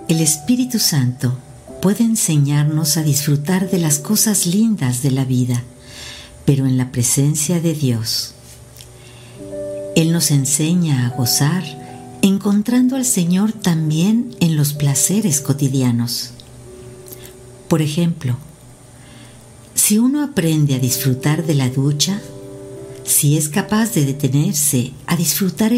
El Espíritu Santo puede enseñarnos a disfrutar de las cosas lindas de la vida, pero en la presencia de Dios. Él nos enseña a gozar, encontrando al Señor también en los placeres cotidianos. Por ejemplo, si uno aprende a disfrutar de la ducha, si es capaz de detenerse a disfrutar